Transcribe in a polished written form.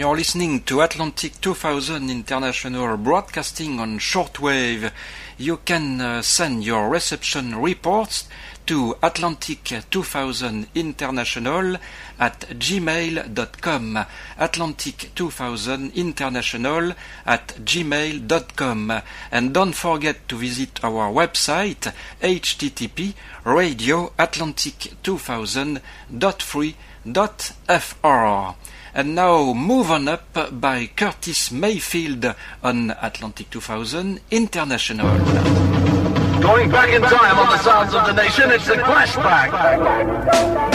You're listening to Atlantic 2000 International Broadcasting on shortwave. You can send your reception reports to Atlantic 2000 International at gmail.com. Atlantic 2000 International at gmail.com. And don't forget to visit our website http://radio-atlantic2000.free.fr. And now Move On Up by Curtis Mayfield on Atlantic 2000 International. Going back in time on the sounds of the nation, it's the Clash Back.